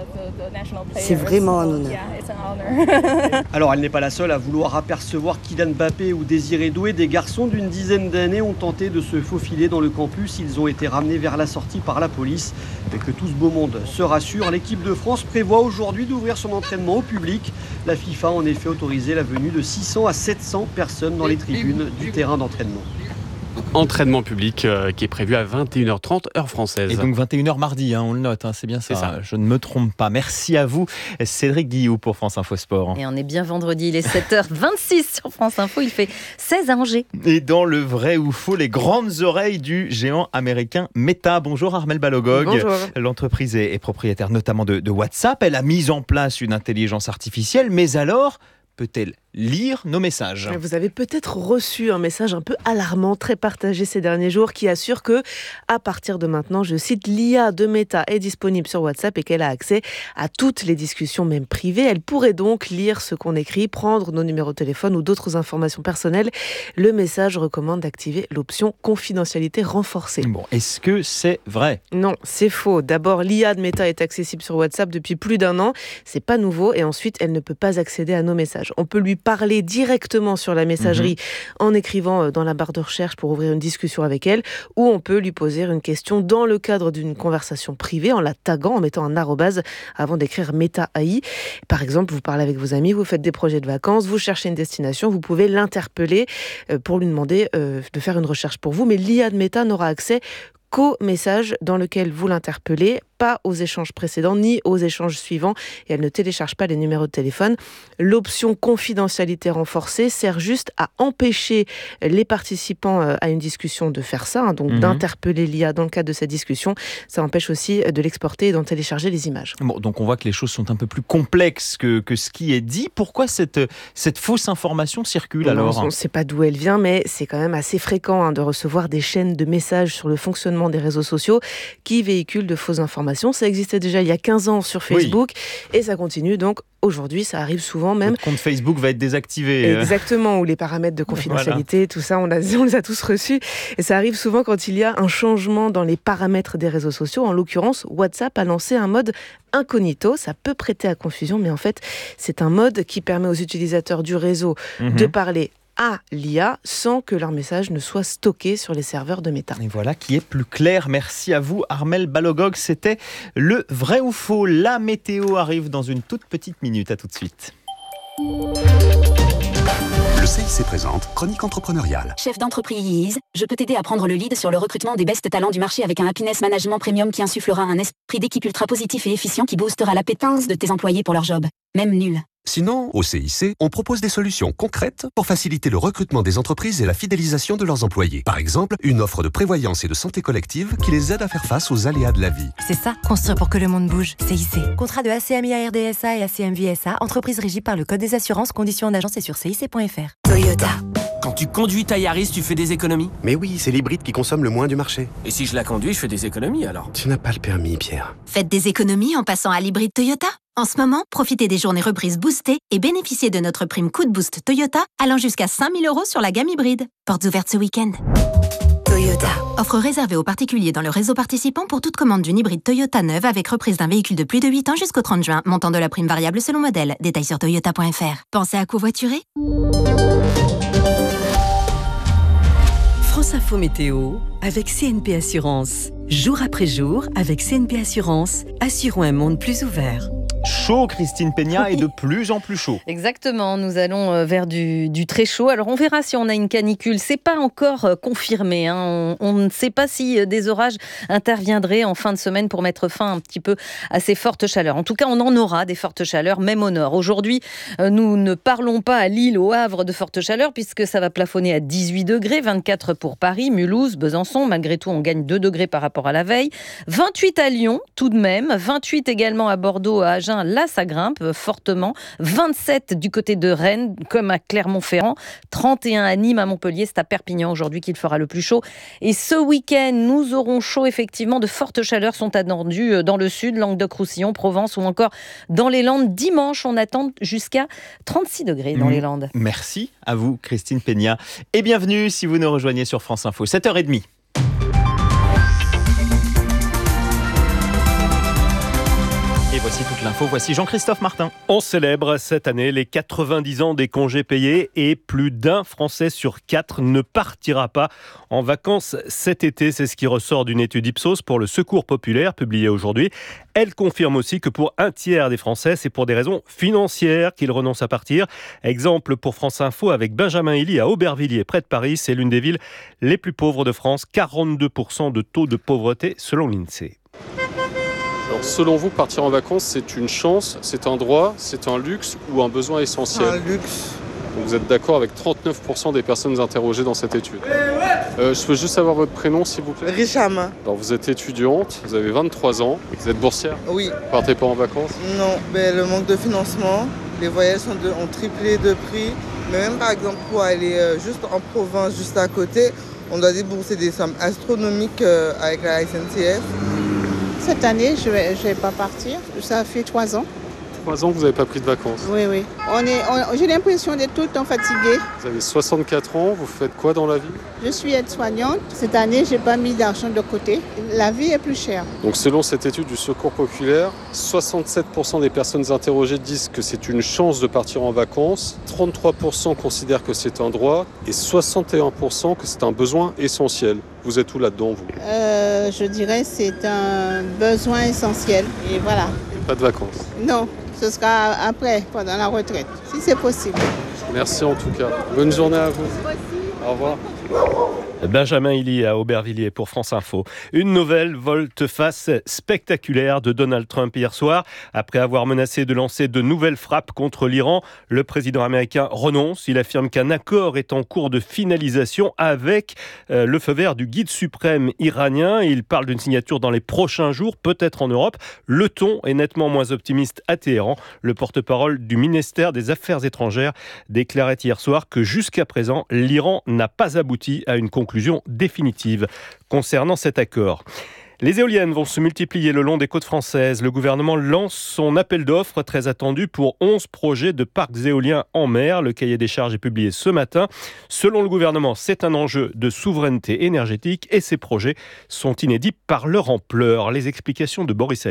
[SPEAKER 24] C'est vraiment un honneur.
[SPEAKER 5] Alors elle n'est pas la seule à vouloir apercevoir Kylian Mbappé ou Désiré Doué. Des garçons d'une dizaine d'années ont tenté de se faufiler dans le campus. Ils ont été ramenés vers la sortie par la police. Et que tout ce beau monde se rassure, l'équipe de France prévoit aujourd'hui d'ouvrir son entraînement au public. La FIFA a en effet autorisé la venue de six cents à sept cents personnes dans les tribunes du terrain d'entraînement.
[SPEAKER 22] Entraînement public euh, qui est prévu à vingt et une heures trente, heure française.
[SPEAKER 1] Et donc vingt et une heures mardi, hein, on le note, hein, c'est bien ça, ça. Je ne me trompe pas. Merci à vous, Cédric Guillou pour France Info Sport.
[SPEAKER 11] Et on est bien vendredi, il est sept heures vingt-six sur France Info, il fait seize à Angers.
[SPEAKER 1] Et dans le vrai ou faux, les grandes oreilles du géant américain Meta. Bonjour Armelle Balogog.
[SPEAKER 25] Bonjour.
[SPEAKER 1] L'entreprise est, est propriétaire notamment de, de WhatsApp. Elle a mis en place une intelligence artificielle, mais alors peut-elle lire nos messages?
[SPEAKER 25] Vous avez peut-être reçu un message un peu alarmant, très partagé ces derniers jours, qui assure que, à partir de maintenant, je cite, l'I A de Meta est disponible sur WhatsApp et qu'elle a accès à toutes les discussions, même privées. Elle pourrait donc lire ce qu'on écrit, prendre nos numéros de téléphone ou d'autres informations personnelles. Le message recommande d'activer l'option confidentialité renforcée.
[SPEAKER 1] Bon, est-ce que c'est vrai?
[SPEAKER 25] Non, c'est faux. D'abord, l'I A de Meta est accessible sur WhatsApp depuis plus d'un an. C'est pas nouveau. Et ensuite, elle ne peut pas accéder à nos messages. On peut lui parler directement sur la messagerie mmh. en écrivant dans la barre de recherche pour ouvrir une discussion avec elle, ou on peut lui poser une question dans le cadre d'une conversation privée en la taguant, en mettant un arrobase avant d'écrire Meta A I. Par exemple, vous parlez avec vos amis, vous faites des projets de vacances, vous cherchez une destination, vous pouvez l'interpeller pour lui demander de faire une recherche pour vous, mais l'I A de Meta n'aura accès qu'au message dans lequel vous l'interpellez, pas aux échanges précédents ni aux échanges suivants, et elle ne télécharge pas les numéros de téléphone. L'option confidentialité renforcée sert juste à empêcher les participants à une discussion de faire ça, hein, donc mmh. d'interpeller l'I A dans le cadre de cette discussion. Ça empêche aussi de l'exporter et d'en télécharger les images.
[SPEAKER 1] Bon, donc on voit que les choses sont un peu plus complexes que, que ce qui est dit. Pourquoi cette, cette fausse information circule alors?
[SPEAKER 25] On ne sait pas d'où elle vient, mais c'est quand même assez fréquent hein, de recevoir des chaînes de messages sur le fonctionnement des réseaux sociaux qui véhiculent de fausses informations. Ça existait déjà il y a quinze ans sur Facebook oui. et ça continue donc aujourd'hui, ça arrive souvent même.
[SPEAKER 1] Votre compte Facebook va être désactivé.
[SPEAKER 25] Exactement, ou les paramètres de confidentialité, voilà. tout ça, on, a, on les a tous reçus. Et ça arrive souvent quand il y a un changement dans les paramètres des réseaux sociaux. En l'occurrence, WhatsApp a lancé un mode incognito. Ça peut prêter à confusion, mais en fait, c'est un mode qui permet aux utilisateurs du réseau mmh. de parler à l'I A sans que leur message ne soit stocké sur les serveurs de Meta.
[SPEAKER 1] Et voilà qui est plus clair. Merci à vous Armelle Balogog. C'était le vrai ou faux. La météo arrive dans une toute petite minute. À tout de suite.
[SPEAKER 4] Le C I C présente Chronique entrepreneuriale.
[SPEAKER 7] Chef d'entreprise, je peux t'aider à prendre le lead sur le recrutement des best talents du marché avec un happiness management premium qui insufflera un esprit d'équipe ultra positif et efficient qui boostera l'appétence de tes employés pour leur job, même nul.
[SPEAKER 4] Sinon, au C I C, on propose des solutions concrètes pour faciliter le recrutement des entreprises et la fidélisation de leurs employés. Par exemple, une offre de prévoyance et de santé collective qui les aide à faire face aux aléas de la vie.
[SPEAKER 8] C'est ça, construire pour que le monde bouge. C I C. Contrat de A C M I A R D S A et A C M V S A, entreprise régie par le Code des assurances, conditions en agence et sur C I C point F R.
[SPEAKER 9] Toyota. Quand tu conduis ta Yaris, tu fais des économies?
[SPEAKER 10] Mais oui, c'est l'hybride qui consomme le moins du marché.
[SPEAKER 9] Et si je la conduis, je fais des économies alors?
[SPEAKER 10] Tu n'as pas le permis, Pierre.
[SPEAKER 7] Faites des économies en passant à l'hybride Toyota. En ce moment, profitez des journées reprises boostées et bénéficiez de notre prime Coup de Boost Toyota allant jusqu'à cinq mille euros sur la gamme hybride. Portes ouvertes ce week-end.
[SPEAKER 8] Toyota.
[SPEAKER 7] Offre réservée aux particuliers dans le réseau participant pour toute commande d'une hybride Toyota neuve avec reprise d'un véhicule de plus de huit ans jusqu'au trente juin. Montant de la prime variable selon modèle. Détails sur toyota point F R. Pensez à covoiturer?
[SPEAKER 26] France Info Météo avec C N P Assurance. Jour après jour, avec C N P Assurance, assurons un monde plus ouvert.
[SPEAKER 1] Chaud, Christine Peña, et de plus en plus chaud.
[SPEAKER 11] Exactement, nous allons vers du, du très chaud. Alors on verra si on a une canicule. C'est pas encore confirmé. Hein. On, on ne sait pas si des orages interviendraient en fin de semaine pour mettre fin un petit peu à ces fortes chaleurs. En tout cas, on en aura des fortes chaleurs, même au nord. Aujourd'hui, nous ne parlons pas à Lille, au Havre, de fortes chaleurs, puisque ça va plafonner à dix-huit degrés, vingt-quatre pour Paris, Mulhouse, Besançon. Malgré tout, on gagne deux degrés par rapport à la veille. vingt-huit à Lyon, tout de même. vingt-huit également à Bordeaux, à Agen. Là, ça grimpe fortement. vingt-sept du côté de Rennes, comme à Clermont-Ferrand. trente et un à Nîmes, à Montpellier. C'est à Perpignan aujourd'hui qu'il fera le plus chaud. Et ce week-end, nous aurons chaud, effectivement. De fortes chaleurs sont attendues dans le sud, Languedoc-Roussillon, Provence ou encore dans les Landes. Dimanche, on attend jusqu'à trente-six degrés dans mmh. les Landes.
[SPEAKER 1] Merci à vous, Christine Peña. Et bienvenue si vous nous rejoignez sur France Info. sept heures trente. Et voici toute l'info, voici Jean-Christophe Martin.
[SPEAKER 2] On célèbre cette année les quatre-vingt-dix ans des congés payés et plus d'un Français sur quatre ne partira pas en vacances cet été. C'est ce qui ressort d'une étude Ipsos pour le Secours populaire publiée aujourd'hui. Elle confirme aussi que pour un tiers des Français, c'est pour des raisons financières qu'ils renoncent à partir. Exemple pour France Info avec Benjamin Hilly à Aubervilliers, près de Paris. C'est l'une des villes les plus pauvres de France. quarante-deux pour cent de taux de pauvreté selon l'INSEE.
[SPEAKER 27] Alors, selon vous, partir en vacances, c'est une chance, c'est un droit, c'est un luxe ou un besoin essentiel?
[SPEAKER 28] Un luxe.
[SPEAKER 27] Donc, vous êtes d'accord avec trente-neuf pour cent des personnes interrogées dans cette étude. Euh, je peux juste savoir votre prénom, s'il vous plaît?
[SPEAKER 28] Richam.
[SPEAKER 27] Alors, vous êtes étudiante, vous avez vingt-trois ans, vous êtes boursière?
[SPEAKER 28] Oui.
[SPEAKER 27] Vous partez pas en vacances?
[SPEAKER 28] Non, mais le manque de financement, les voyages sont de, ont triplé de prix. Mais même par exemple, pour aller euh, juste en province, juste à côté, on doit débourser des sommes astronomiques euh, avec la S N C F.
[SPEAKER 29] Cette année, je ne vais, je vais pas partir. Ça fait trois ans.
[SPEAKER 27] Trois ans que vous n'avez pas pris de vacances?
[SPEAKER 29] Oui, oui. On est, on, j'ai l'impression d'être tout le temps fatiguée.
[SPEAKER 27] Vous avez soixante-quatre ans, vous faites quoi dans la vie?
[SPEAKER 29] Je suis aide-soignante. Cette année, je n'ai pas mis d'argent de côté. La vie est plus chère.
[SPEAKER 27] Donc selon cette étude du Secours populaire, soixante-sept pour cent des personnes interrogées disent que c'est une chance de partir en vacances, trente-trois pour cent considèrent que c'est un droit et soixante et un pour cent que c'est un besoin essentiel. Vous êtes où là-dedans, vous?
[SPEAKER 29] euh, Je dirais que c'est un besoin essentiel. Et voilà.
[SPEAKER 27] Et pas de vacances?
[SPEAKER 29] Non. Ce sera après, pendant la retraite, si c'est possible.
[SPEAKER 27] Merci en tout cas. Bonne journée à vous. Au revoir.
[SPEAKER 2] Benjamin Hilly à Aubervilliers pour France Info. Une nouvelle volte-face spectaculaire de Donald Trump hier soir. Après avoir menacé de lancer de nouvelles frappes contre l'Iran, le président américain renonce. Il affirme qu'un accord est en cours de finalisation avec euh, le feu vert du guide suprême iranien. Il parle d'une signature dans les prochains jours, peut-être en Europe. Le ton est nettement moins optimiste à Téhéran. Le porte-parole du ministère des Affaires étrangères déclarait hier soir que jusqu'à présent, l'Iran n'a pas abouti à une conclusion définitive concernant cet accord. Les éoliennes vont se multiplier le long des côtes françaises. Le gouvernement lance son appel d'offres très attendu pour onze projets de parcs éoliens en mer. Le cahier des charges est publié ce matin. Selon le gouvernement, c'est un enjeu de souveraineté énergétique et ces projets sont inédits par leur ampleur. Les explications de Boris Allier.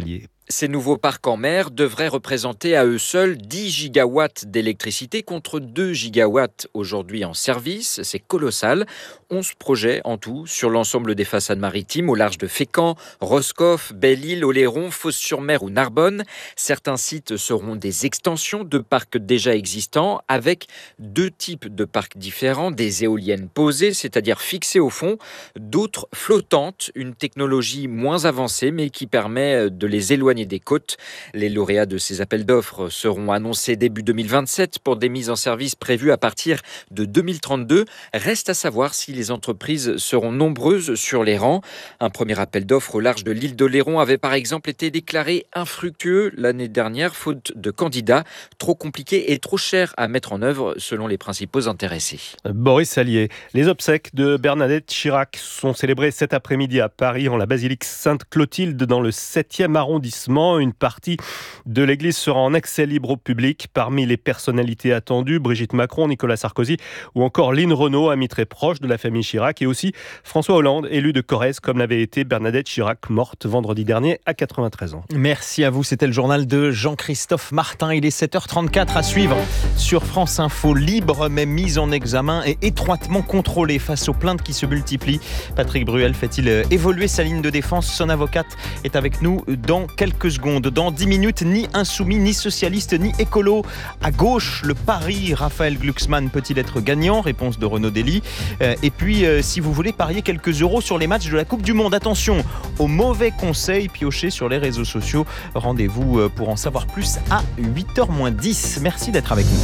[SPEAKER 6] Ces nouveaux parcs en mer devraient représenter à eux seuls dix gigawatts d'électricité contre deux gigawatts aujourd'hui en service. C'est colossal. onze projets en tout sur l'ensemble des façades maritimes au large de Fécamp, Roscoff, Belle-Île, Oléron, Fos-sur-Mer ou Narbonne. Certains sites seront des extensions de parcs déjà existants avec deux types de parcs différents. Des éoliennes posées, c'est-à-dire fixées au fond, d'autres flottantes, une technologie moins avancée mais qui permet de les éloigner des côtes. Les lauréats de ces appels d'offres seront annoncés début deux mille vingt-sept pour des mises en service prévues à partir de deux mille trente-deux. Reste à savoir si les entreprises seront nombreuses sur les rangs. Un premier appel d'offres au large de l'île d'Oléron avait par exemple été déclaré infructueux l'année dernière, faute de candidats, trop compliqué et trop cher à mettre en œuvre selon les principaux intéressés.
[SPEAKER 2] Boris Sallier, les obsèques de Bernadette Chirac sont célébrées cet après-midi à Paris en la basilique Sainte-Clotilde dans le septième arrondissement. Une partie de l'église sera en accès libre au public. Parmi les personnalités attendues, Brigitte Macron, Nicolas Sarkozy ou encore Lynn Renault, amie très proche de la famille Chirac, et aussi François Hollande, élu de Corrèze, comme l'avait été Bernadette Chirac, morte vendredi dernier à quatre-vingt-treize ans.
[SPEAKER 1] Merci à vous, c'était le journal de Jean-Christophe Martin. Il est sept heures trente-quatre à suivre sur France Info. Libre mais mise en examen et étroitement contrôlé face aux plaintes qui se multiplient. Patrick Bruel fait-il évoluer sa ligne de défense? Son avocate est avec nous dans quelques secondes. Dans dix minutes, ni insoumis, ni socialiste, ni écolo. À gauche, le pari Raphaël Glucksmann peut-il être gagnant? Réponse de Renaud Dely. Euh, et puis, euh, si vous voulez parier quelques euros sur les matchs de la Coupe du Monde, attention aux mauvais conseils piochés sur les réseaux sociaux. Rendez-vous pour en savoir plus à huit heures moins dix. Merci d'être avec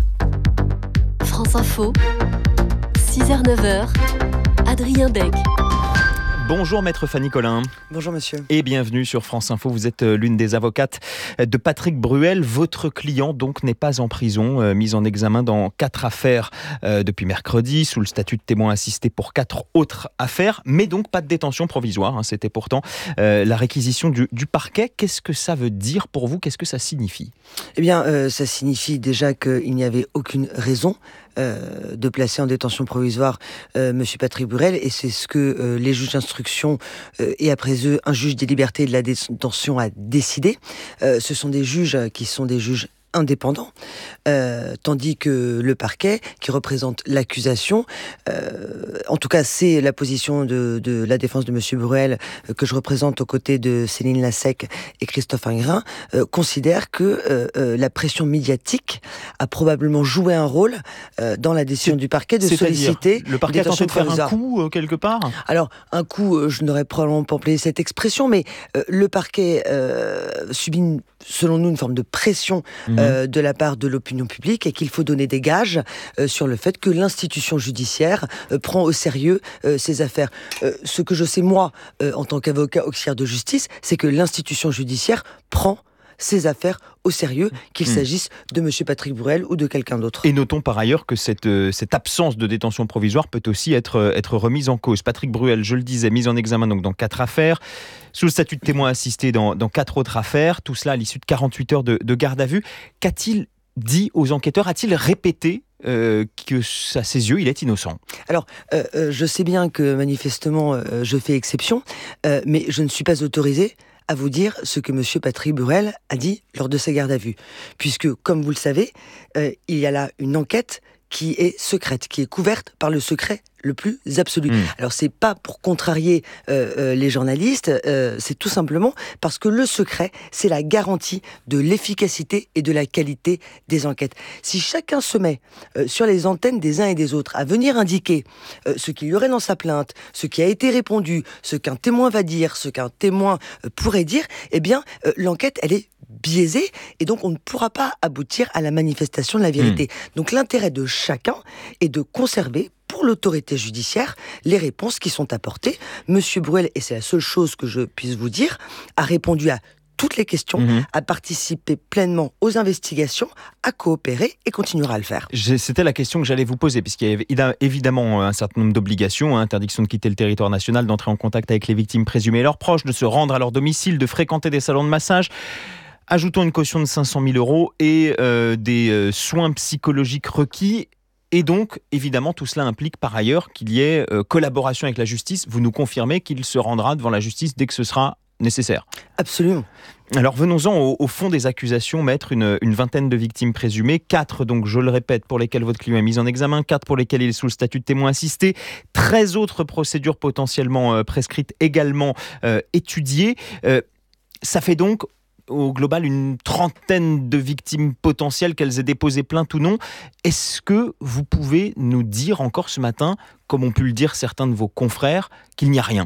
[SPEAKER 1] nous.
[SPEAKER 14] France Info, six heures neuf heures, Adrien Beck.
[SPEAKER 1] Bonjour Maître Fanny Collin.
[SPEAKER 12] Bonjour monsieur.
[SPEAKER 1] Et bienvenue sur France Info. Vous êtes l'une des avocates de Patrick Bruel. Votre client donc n'est pas en prison, euh, mis en examen dans quatre affaires euh, depuis mercredi, sous le statut de témoin assisté pour quatre autres affaires, mais donc pas de détention provisoire. Hein, c'était pourtant euh, la réquisition du, du parquet. Qu'est-ce que ça veut dire pour vous? Qu'est-ce que ça signifie?
[SPEAKER 12] Eh bien, euh, ça signifie déjà qu'il n'y avait aucune raison Euh, de placer en détention provisoire euh, Monsieur Patrick Bruel, et c'est ce que euh, les juges d'instruction euh, et après eux un juge des libertés et de la détention a décidé. Euh, ce sont des juges qui sont des juges indépendant, euh, tandis que le parquet, qui représente l'accusation, euh, en tout cas c'est la position de, de la défense de Monsieur Bruel, euh, que je représente aux côtés de Céline Lassec et Christophe Ingrin, euh, considère que euh, euh, la pression médiatique a probablement joué un rôle euh, dans la décision du parquet de solliciter
[SPEAKER 1] le parquet a tenté de faire un coup euh, quelque part.
[SPEAKER 12] Alors un coup, euh, je n'aurais probablement pas employé cette expression, mais euh, le parquet euh, subit une, selon nous une forme de pression mmh. euh, de la part de l'opinion publique, et qu'il faut donner des gages euh, sur le fait que l'institution judiciaire euh, prend au sérieux euh, ces affaires. Euh, ce que je sais moi, euh, en tant qu'avocat auxiliaire de justice, c'est que l'institution judiciaire prend ces affaires au sérieux, qu'il mmh. s'agisse de M. Patrick Bruel ou de quelqu'un d'autre.
[SPEAKER 1] Et notons par ailleurs que cette, euh, cette absence de détention provisoire peut aussi être, euh, être remise en cause. Patrick Bruel, je le disais, mis en examen donc dans quatre affaires, sous le statut de témoin assisté dans, dans quatre autres affaires, tout cela à l'issue de quarante-huit heures de, de garde à vue. Qu'a-t-il dit aux enquêteurs? A-t-il répété Euh, que à ses yeux, il est innocent?
[SPEAKER 12] Alors, euh, euh, je sais bien que manifestement, euh, je fais exception, euh, mais je ne suis pas autorisé à vous dire ce que M. Patrick Bruel a dit lors de sa garde à vue. Puisque, comme vous le savez, euh, il y a là une enquête qui est secrète, qui est couverte par le secret le plus absolu. Mmh. Alors c'est pas pour contrarier euh, euh, les journalistes, euh, c'est tout simplement parce que le secret, c'est la garantie de l'efficacité et de la qualité des enquêtes. Si chacun se met euh, sur les antennes des uns et des autres à venir indiquer euh, ce qu'il y aurait dans sa plainte, ce qui a été répondu, ce qu'un témoin va dire, ce qu'un témoin euh, pourrait dire, eh bien euh, l'enquête, elle est biaisée, et donc on ne pourra pas aboutir à la manifestation de la vérité. Mmh. Donc l'intérêt de chacun est de conserver pour l'autorité judiciaire les réponses qui sont apportées. Monsieur Bruel, et c'est la seule chose que je puisse vous dire, a répondu à toutes les questions, mmh. a participé pleinement aux investigations, a coopéré et continuera à le faire.
[SPEAKER 1] C'était la question que j'allais vous poser, puisqu'il y a évidemment un certain nombre d'obligations, hein, interdiction de quitter le territoire national, d'entrer en contact avec les victimes présumées et leurs proches, de se rendre à leur domicile, de fréquenter des salons de massage. Ajoutons une caution de cinq cent mille euros et euh, des euh, soins psychologiques requis. Et donc, évidemment, tout cela implique par ailleurs qu'il y ait euh, collaboration avec la justice. Vous nous confirmez qu'il se rendra devant la justice dès que ce sera nécessaire.
[SPEAKER 12] Absolument.
[SPEAKER 1] Alors venons-en au, au fond des accusations, maître. Une, une vingtaine de victimes présumées, quatre donc je le répète pour lesquelles votre client est mis en examen, quatre pour lesquelles il est sous le statut de témoin assisté, treize autres procédures potentiellement euh, prescrites également euh, étudiées. Euh, ça fait donc au global une trentaine de victimes potentielles, qu'elles aient déposé plainte ou non. Est-ce que vous pouvez nous dire encore ce matin, comme ont pu le dire certains de vos confrères, qu'il n'y a rien ?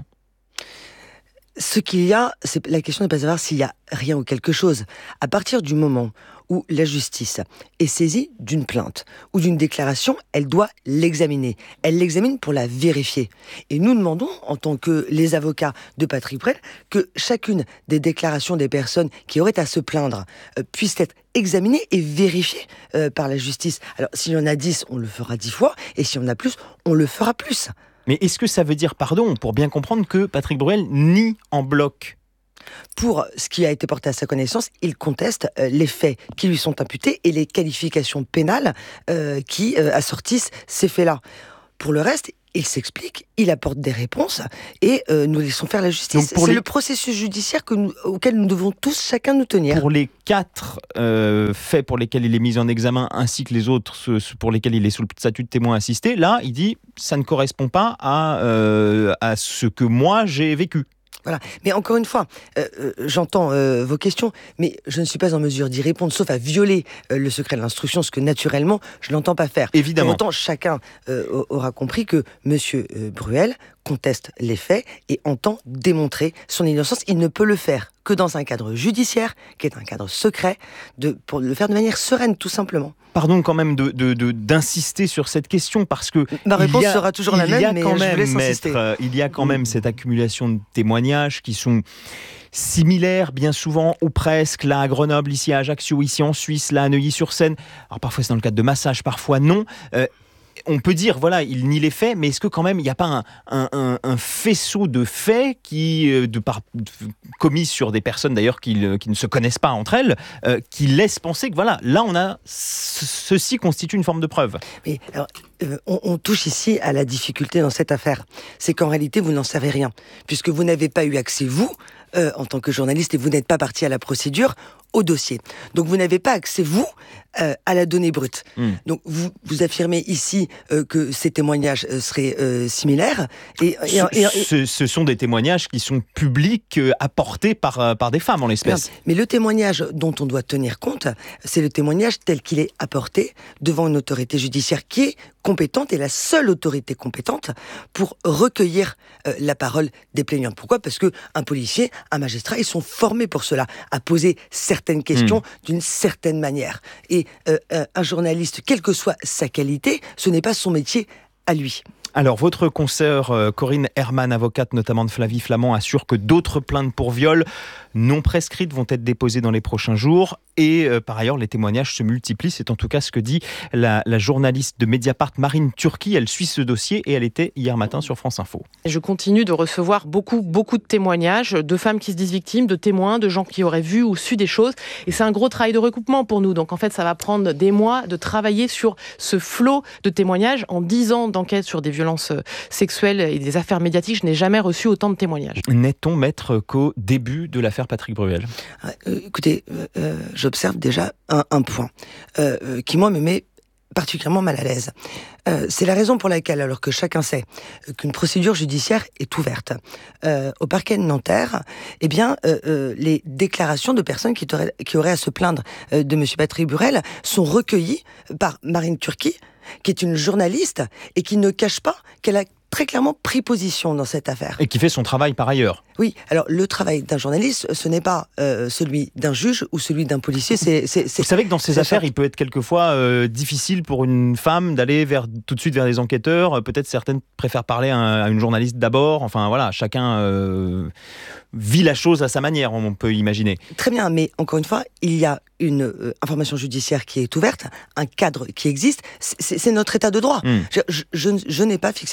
[SPEAKER 12] Ce qu'il y a, c'est, la question n'est pas de savoir s'il y a rien ou quelque chose. À partir du moment où la justice est saisie d'une plainte ou d'une déclaration, elle doit l'examiner. Elle l'examine pour la vérifier. Et nous demandons, en tant que les avocats de Patrick Bruel, que chacune des déclarations des personnes qui auraient à se plaindre euh, puisse être examinée et vérifiée euh, par la justice. Alors, s'il y en a dix, on le fera dix fois, et s'il y en a plus, on le fera plus.
[SPEAKER 1] Mais est-ce que ça veut dire, pardon, pour bien comprendre, que Patrick Bruel nie en bloc ?
[SPEAKER 12] Pour ce qui a été porté à sa connaissance, il conteste euh, les faits qui lui sont imputés et les qualifications pénales euh, qui euh, assortissent ces faits-là. Pour le reste, il s'explique, il apporte des réponses et euh, nous laissons faire la justice. C'est les... le processus judiciaire que nous, auquel nous devons tous chacun nous tenir.
[SPEAKER 1] Pour les quatre euh, faits pour lesquels il est mis en examen, ainsi que les autres ceux, ceux pour lesquels il est sous le statut de témoin assisté, là, il dit ça ne correspond pas à, euh, à ce que moi j'ai vécu.
[SPEAKER 12] Voilà. Mais encore une fois, euh, euh, j'entends euh, vos questions, mais je ne suis pas en mesure d'y répondre, sauf à violer euh, le secret de l'instruction, ce que naturellement, je n'entends pas faire.
[SPEAKER 1] Évidemment.
[SPEAKER 12] Pour autant, chacun euh, aura compris que Monsieur euh, Bruel conteste les faits et entend démontrer son innocence. Il ne peut le faire que dans un cadre judiciaire, qui est un cadre secret, de, pour le faire de manière sereine, tout simplement.
[SPEAKER 1] Pardon quand même de, de, de, d'insister sur cette question, parce que...
[SPEAKER 12] Ma réponse
[SPEAKER 1] a,
[SPEAKER 12] sera toujours la même, mais
[SPEAKER 1] quand
[SPEAKER 12] je
[SPEAKER 1] même,
[SPEAKER 12] vous laisse
[SPEAKER 1] maître,
[SPEAKER 12] insister.
[SPEAKER 1] Euh, il y a quand même cette accumulation de témoignages qui sont similaires, bien souvent, ou presque, là à Grenoble, ici à Ajaccio, ici en Suisse, là à Neuilly-sur-Seine. Alors parfois c'est dans le cadre de massages, parfois non. Euh, On peut dire, voilà, il nie les faits, mais est-ce que quand même il n'y a pas un, un, un, un faisceau de faits qui, de par, de, commis sur des personnes d'ailleurs qui, qui ne se connaissent pas entre elles, euh, qui laissent penser que voilà, là on a ce, ceci constitue une forme de preuve.
[SPEAKER 12] Mais alors, euh, on, on touche ici à la difficulté dans cette affaire. C'est qu'en réalité vous n'en savez rien, puisque vous n'avez pas eu accès, vous, euh, en tant que journaliste, et vous n'êtes pas parti à la procédure, au dossier. Donc vous n'avez pas accès, vous, euh, à la donnée brute. Mmh. Donc vous, vous affirmez ici euh, que ces témoignages euh, seraient euh, similaires. Et, et,
[SPEAKER 1] ce,
[SPEAKER 12] et, et,
[SPEAKER 1] ce, ce sont des témoignages qui sont publics, euh, apportés par, euh, par des femmes en l'espèce.
[SPEAKER 12] Mais le témoignage dont on doit tenir compte, c'est le témoignage tel qu'il est apporté devant une autorité judiciaire qui est compétente, et la seule autorité compétente pour recueillir euh, la parole des plaignants. Pourquoi ? Parce que un policier, un magistrat, ils sont formés pour cela, à poser certaines questions mmh. d'une certaine manière. Et euh, un journaliste, quelle que soit sa qualité, ce n'est pas son métier à lui.
[SPEAKER 1] Alors, votre consoeur euh, Corinne Herman, avocate notamment de Flavie Flament, assure que d'autres plaintes pour viol non prescrites vont être déposées dans les prochains jours. Et euh, par ailleurs, les témoignages se multiplient. C'est en tout cas ce que dit la, la journaliste de Mediapart, Marine Turki. Elle suit ce dossier et elle était hier matin sur France Info.
[SPEAKER 3] Je continue de recevoir beaucoup, beaucoup de témoignages de femmes qui se disent victimes, de témoins, de gens qui auraient vu ou su des choses. Et c'est un gros travail de recoupement pour nous. Donc en fait, ça va prendre des mois de travailler sur ce flot de témoignages. En dix ans d'enquête sur des violences sexuelles et des affaires médiatiques, je n'ai jamais reçu autant de témoignages.
[SPEAKER 1] N'est-on maître qu'au début de l'affaire Patrick Bruel ?
[SPEAKER 12] euh, Écoutez, euh, j'observe déjà un, un point euh, qui, moi, me met particulièrement mal à l'aise. Euh, c'est la raison pour laquelle, alors que chacun sait qu'une procédure judiciaire est ouverte euh, au parquet de Nanterre, eh bien, euh, euh, les déclarations de personnes qui, auraient, qui auraient à se plaindre euh, de M. Patrick Bruel sont recueillies par Marine Turki, qui est une journaliste et qui ne cache pas qu'elle a très clairement pris position dans cette affaire.
[SPEAKER 1] Et qui fait son travail par ailleurs.
[SPEAKER 12] Oui, alors le travail d'un journaliste, ce n'est pas euh, celui d'un juge ou celui d'un policier. C'est, c'est, c'est,
[SPEAKER 1] Vous savez que dans ces affaires,
[SPEAKER 12] ça.
[SPEAKER 1] il peut être quelquefois euh, difficile pour une femme d'aller vers, tout de suite vers les enquêteurs. Peut-être certaines préfèrent parler à, à une journaliste d'abord. Enfin voilà, chacun euh, vit la chose à sa manière, on peut imaginer.
[SPEAKER 12] Très bien, mais encore une fois, il y a une euh, information judiciaire qui est ouverte, un cadre qui existe, c'est, c'est notre état de droit. Mmh. Je, je, je, je n'ai pas fixé les règles.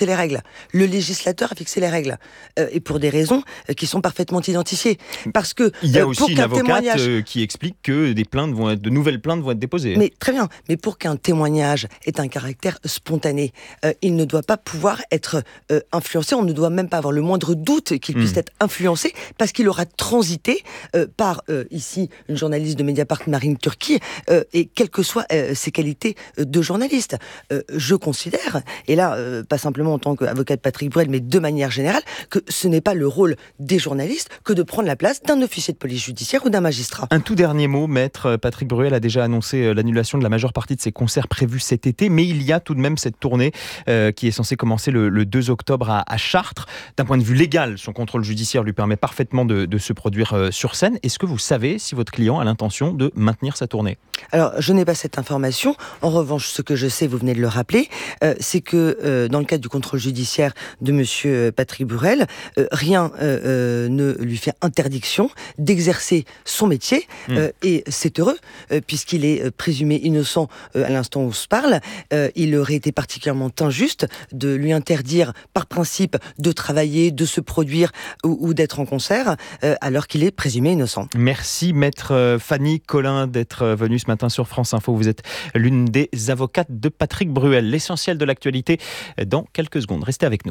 [SPEAKER 12] Le législateur a fixé les règles, euh, et pour des raisons euh, qui sont parfaitement identifiées. Parce que
[SPEAKER 1] il y a
[SPEAKER 12] euh,
[SPEAKER 1] aussi une avocate
[SPEAKER 12] témoignage...
[SPEAKER 1] euh, qui explique que des plaintes vont être, de nouvelles plaintes vont être déposées.
[SPEAKER 12] Mais très bien, mais pour qu'un témoignage ait un caractère spontané, euh, il ne doit pas pouvoir être euh, influencé, on ne doit même pas avoir le moindre doute qu'il puisse mmh. être influencé, parce qu'il aura transité euh, par, euh, ici, une journaliste de Mediapart, Marine Turki, euh, et quelles que soient euh, ses qualités de journaliste. Euh, je considère, et là, euh, pas simplement en tant qu'avocat de Patrick Bruel, mais de manière générale, que ce n'est pas le rôle des journalistes que de prendre la place d'un officier de police judiciaire ou d'un magistrat.
[SPEAKER 1] Un tout dernier mot, maître Patrick Bruel a déjà annoncé l'annulation de la majeure partie de ses concerts prévus cet été, mais il y a tout de même cette tournée euh, qui est censée commencer le, le deux octobre à, à Chartres. D'un point de vue légal, son contrôle judiciaire lui permet parfaitement de, de se produire euh, sur scène. Est-ce que vous savez si votre client a l'intention de maintenir sa tournée ?
[SPEAKER 12] Alors, je n'ai pas cette information. En revanche, ce que je sais, vous venez de le rappeler, euh, c'est que euh, dans le cadre du contrôle judiciaire de monsieur Patrick Bruel, euh, rien euh, euh, ne lui fait interdiction d'exercer son métier, mmh. euh, et c'est heureux, euh, puisqu'il est euh, présumé innocent euh, à l'instant où on se parle. Euh, il aurait été particulièrement injuste de lui interdire, par principe, de travailler, de se produire ou, ou d'être en concert, euh, alors qu'il est présumé innocent.
[SPEAKER 1] Merci, maître Fanny Collin, d'être venue ce matin sur France Info. Vous êtes l'une des avocates de Patrick Bruel. L'essentiel de l'actualité dans quelques secondes. Restez avec nous.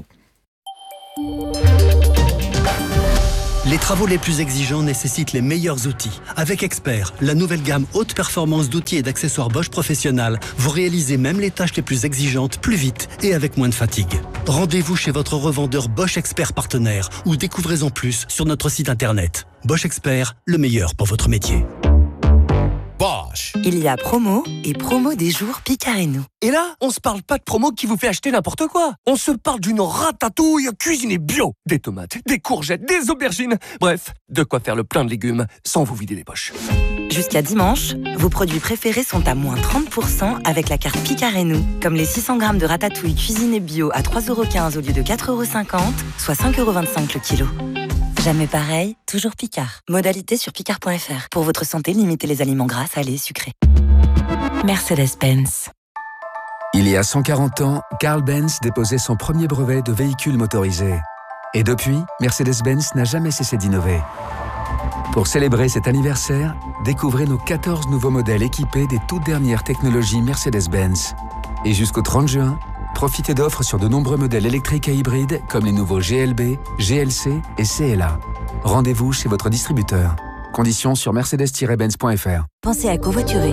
[SPEAKER 13] Les travaux les plus exigeants nécessitent les meilleurs outils. Avec Expert, la nouvelle gamme haute performance d'outils et d'accessoires Bosch Professionnal, vous réalisez même les tâches les plus exigeantes plus vite et avec moins de fatigue. Rendez-vous chez votre revendeur Bosch Expert partenaire ou découvrez-en plus sur notre site internet. Bosch Expert, le meilleur pour votre métier.
[SPEAKER 15] Bosch. Il y a promo et promo des jours Picard et nous.
[SPEAKER 16] Et là, on se parle pas de promo qui vous fait acheter n'importe quoi. On se parle d'une ratatouille cuisinée bio. Des tomates, des courgettes, des aubergines. Bref, de quoi faire le plein de légumes sans vous vider les poches.
[SPEAKER 15] Jusqu'à dimanche, vos produits préférés sont à moins trente pour cent avec la carte Picard et nous. Comme les six cents grammes de ratatouille cuisinée bio à trois euros quinze au lieu de quatre euros cinquante, soit cinq euros vingt-cinq le kilo. Jamais pareil, toujours Picard. Modalité sur picard point f r. Pour votre santé, limitez les aliments gras, salés, sucrés. Mercedes-Benz.
[SPEAKER 17] Il y a cent quarante ans, Carl Benz déposait son premier brevet de véhicule motorisé. Et depuis, Mercedes-Benz n'a jamais cessé d'innover. Pour célébrer cet anniversaire, découvrez nos quatorze nouveaux modèles équipés des toutes dernières technologies Mercedes-Benz. Et jusqu'au trente juin, profitez d'offres sur de nombreux modèles électriques et hybrides comme les nouveaux G L B, G L C et C L A. Rendez-vous chez votre distributeur. Conditions sur mercedes tiret benz point f r.
[SPEAKER 15] Pensez à covoiturer.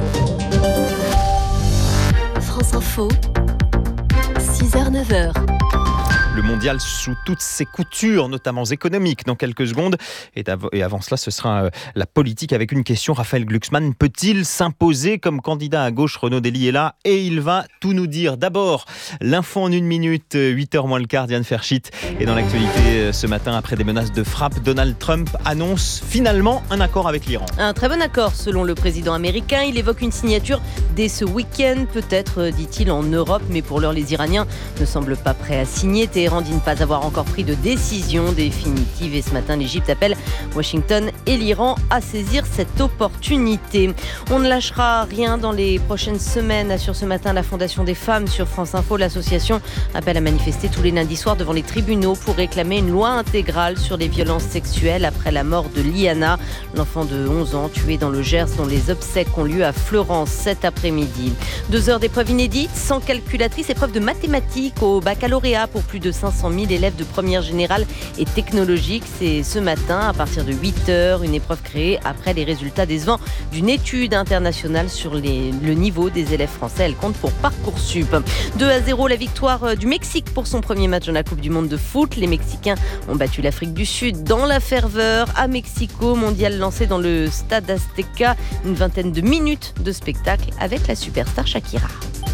[SPEAKER 14] France Info, six heures neuf heures.
[SPEAKER 1] Le mondial sous toutes ses coutures, notamment économiques, dans quelques secondes. Et, av- et avant cela, ce sera euh, la politique avec une question. Raphaël Glucksmann peut-il s'imposer comme candidat à gauche? Renaud Dely est là et il va tout nous dire. D'abord, l'info en une minute, huit heures moins le quart, Diane Ferchit. Et dans l'actualité ce matin, après des menaces de frappe, Donald Trump annonce finalement un accord avec l'Iran.
[SPEAKER 11] Un très bon accord selon le président américain. Il évoque une signature dès ce week-end, peut-être, dit-il, en Europe. Mais pour l'heure, les Iraniens ne semblent pas prêts à signer. Téhéran dit ne pas avoir encore pris de décision définitive. Et ce matin, l'Égypte appelle Washington et l'Iran à saisir cette opportunité. On ne lâchera rien dans les prochaines semaines, assure ce matin la Fondation des femmes sur France Info. L'association appelle à manifester tous les lundis soirs devant les tribunaux pour réclamer une loi intégrale sur les violences sexuelles après la mort de Liana, l'enfant de onze ans tué dans le Gers dont les obsèques ont lieu à Fleurance cet après-midi. Deux heures d'épreuve inédite, sans calculatrice, épreuve de mathématiques au baccalauréat pour plus de cinq cent mille élèves de première générale et technologique. C'est ce matin à partir de huit heures, une épreuve créée après les résultats décevants d'une étude internationale sur les, le niveau des élèves français. Elle compte pour Parcoursup. deux à zéro, la victoire du Mexique pour son premier match dans la Coupe du Monde de foot. Les Mexicains ont battu l'Afrique du Sud dans la ferveur à Mexico. Mondial lancé dans le Stade Azteca. Une vingtaine de minutes de spectacle avec la superstar Shakira.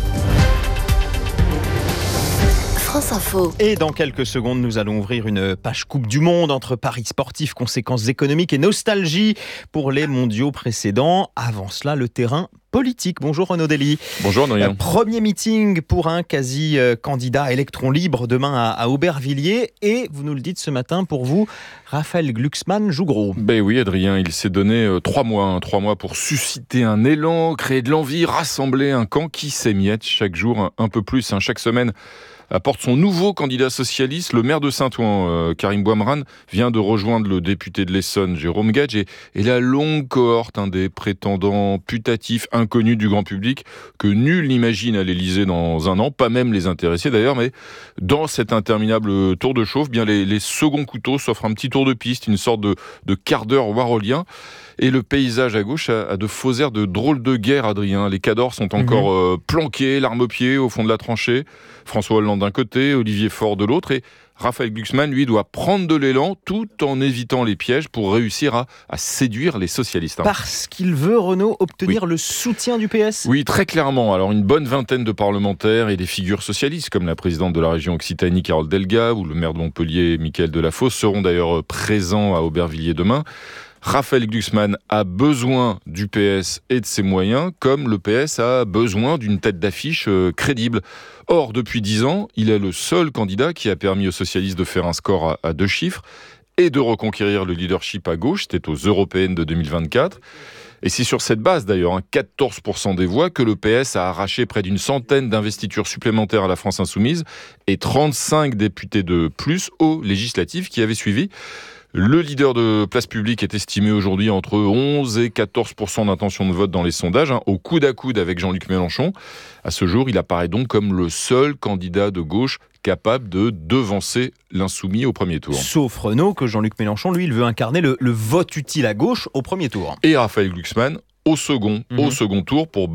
[SPEAKER 14] France Info.
[SPEAKER 1] Et dans quelques secondes, nous allons ouvrir une page Coupe du Monde entre paris sportifs, conséquences économiques et nostalgie pour les mondiaux précédents. Avant cela, le terrain politique. Bonjour Renaud Dely.
[SPEAKER 18] Bonjour Noyan.
[SPEAKER 1] Euh, premier meeting pour un quasi-candidat euh, électron libre demain à, à Aubervilliers. Et vous nous le dites ce matin, pour vous, Raphaël Glucksmann joue gros.
[SPEAKER 18] Ben oui Adrien, il s'est donné euh, trois mois, hein, trois mois pour susciter un élan, créer de l'envie, rassembler un camp qui s'émiette chaque jour un, un peu plus, hein, chaque semaine. apporte son nouveau candidat socialiste, le maire de Saint-Ouen, euh, Karim Bouamran, vient de rejoindre le député de l'Essonne, Jérôme Gage, et, et la longue cohorte hein, des prétendants putatifs inconnus du grand public que nul n'imagine à l'Élysée dans un an, pas même les intéressés d'ailleurs, mais dans cet interminable tour de chauffe, bien les, les seconds couteaux s'offrent un petit tour de piste, une sorte de, de quart d'heure warolien. Et le paysage à gauche a, a de faux airs de drôle de guerre, Adrien. Les cadors sont encore mmh. euh, planqués, l'arme au pied, au fond de la tranchée. François Hollande d'un côté, Olivier Faure de l'autre. Et Raphaël Glucksmann, lui, doit prendre de l'élan tout en évitant les pièges pour réussir à, à séduire les socialistes. Hein.
[SPEAKER 1] Parce qu'il veut, Renaud, obtenir
[SPEAKER 18] oui.
[SPEAKER 1] le soutien du P S ?
[SPEAKER 18] Oui, très clairement. Alors, une bonne vingtaine de parlementaires et des figures socialistes, comme la présidente de la région Occitanie, Carole Delga, ou le maire de Montpellier, Mickaël Delafosse, seront d'ailleurs présents à Aubervilliers demain. Raphaël Glucksmann a besoin du P S et de ses moyens, comme le P S a besoin d'une tête d'affiche euh, crédible. Or, depuis dix ans, il est le seul candidat qui a permis aux socialistes de faire un score à, à deux chiffres et de reconquérir le leadership à gauche. C'était aux européennes de deux mille vingt-quatre. Et c'est sur cette base, d'ailleurs, hein, quatorze pour cent des voix, que le P S a arraché près d'une centaine d'investitures supplémentaires à la France insoumise et trente-cinq députés de plus aux législatives qui avaient suivi. Le leader de Place Publique est estimé aujourd'hui entre onze et quatorze pour cent d'intention de vote dans les sondages, hein, au coude à coude avec Jean-Luc Mélenchon. À ce jour, il apparaît donc comme le seul candidat de gauche capable de devancer l'insoumis au premier tour.
[SPEAKER 1] Sauf Renaud, que Jean-Luc Mélenchon, lui, il veut incarner le, le vote utile à gauche au premier tour.
[SPEAKER 18] Et Raphaël Glucksmann au second, mmh. au second tour pour